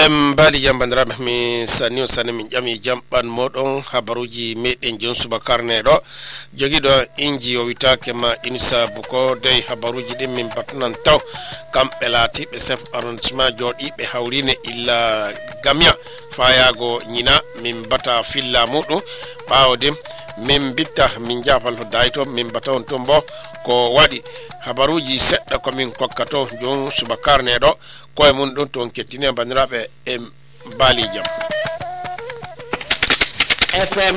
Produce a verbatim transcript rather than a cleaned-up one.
em bali jambandira mi sanni sanni min jami jamban modon habaruji meden jon subakar ne do jogi do inji o witake ma insa buko dey habaruji din min batnan taw kambe lati be sef arrangement jodi be hawrine illa gamya fayago nyina min bata filla mudum bawdim min bitta min jafal dayto min baton tombo ko wadi habaruji sedda ko min kokkato jon subakar ne do ko e mun don ton kettine bandirabe e bali jam.